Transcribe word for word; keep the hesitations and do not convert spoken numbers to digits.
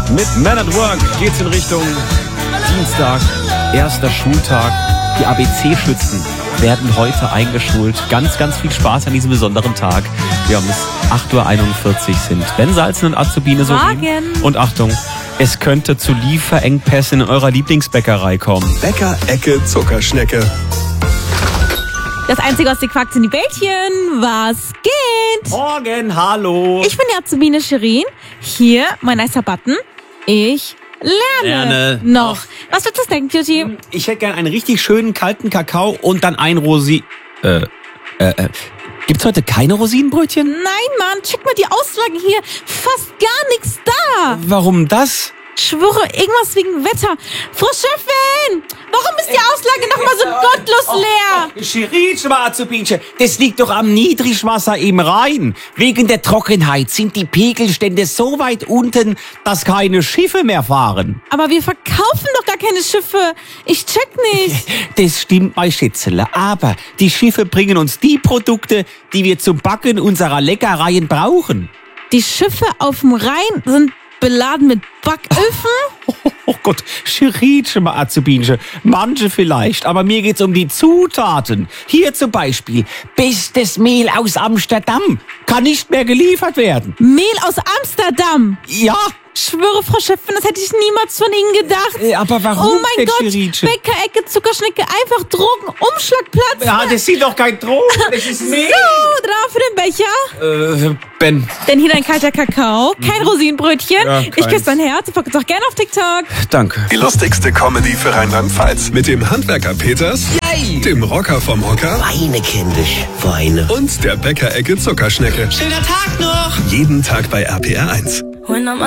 Mit Man at Work geht's in Richtung Dienstag, erster Schultag. Die A B C-Schützen werden heute eingeschult. Ganz, ganz viel Spaß an diesem besonderen Tag. Wir haben es acht Uhr einundvierzig sind Ben Salzen und Azubine Sorin. Und Achtung, es könnte zu Lieferengpässen in eurer Lieblingsbäckerei kommen. Bäcker-Ecke Zuckerschnecke. Das Einzige, was die quackt, sind die Bällchen. Was geht? Morgen, hallo. Ich bin die Azubine Shirin. Hier mein nicer Button. Ich lerne, Lerne. noch. Was wird das denken, Cutie? Ich hätte gern einen richtig schönen kalten Kakao und dann ein Rosi... Äh, äh, äh. Gibt's heute keine Rosinenbrötchen? Nein, Mann, check mal die Auslagen hier. Fast gar nichts da. Warum das? Ich schwöre, irgendwas wegen Wetter. Frau Chefin, warum ist die Auslage nochmal so gottlos leer? Shirin, Schwarzubinche, das liegt doch am Niedrigwasser im Rhein. Wegen der Trockenheit sind die Pegelstände so weit unten, dass keine Schiffe mehr fahren. Aber wir verkaufen doch gar keine Schiffe. Ich check nicht. Das stimmt, mein Schätzele. Aber die Schiffe bringen uns die Produkte, die wir zum Backen unserer Leckereien brauchen. Die Schiffe auf dem Rhein sind beladen mit Backöfen? Oh Gott, Shirin, Azubinche, manche vielleicht, aber mir geht's um die Zutaten. Hier zum Beispiel, bestes Mehl aus Amsterdam, kann nicht mehr geliefert werden. Mehl aus Amsterdam? Ja. Ich schwöre, Frau Chefin, das hätte ich niemals von Ihnen gedacht. Äh, aber warum Oh mein denn, Gott, Shirinche? Bäckerecke, Zuckerschnecke, einfach Drogen, Umschlagplatz. Ja, das sind doch kein Drogen, das ist Mehl. So, drauf für den Becher. Äh, Ben. Denn hier dein kalter Kakao, kein Rosinenbrötchen. Ja, ich keins. küsse dein Herz, folgt uns auch gerne auf TikTok. Danke. Die lustigste Comedy für Rheinland-Pfalz. Mit dem Handwerker Peters, Yay! dem Rocker vom Hocker Weine, kindisch, Weine. und der Bäcker-Ecke Zuckerschnecke. Schöner Tag noch! Jeden Tag bei R P R eins. When I'm